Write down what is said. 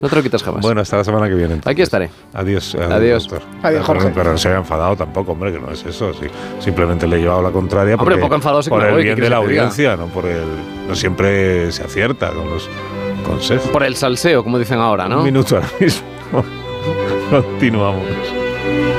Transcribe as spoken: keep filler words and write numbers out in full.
No te lo quitas jamás. Bueno, hasta la semana que viene. Entonces. Aquí estaré. Adiós. Adiós, Adiós. doctor. Adiós, Jorge. Pero, pero no se haya enfadado tampoco, hombre, que no es eso. Sí. Simplemente le he llevado la contraria Hombre, porque, poco enfadado sí que por me el voy, bien ¿qué de la quieres que te audiencia, no por el... No siempre se acierta con los consejos. Por el salseo, como dicen ahora, ¿no? Un minuto ahora mismo. Continuamos.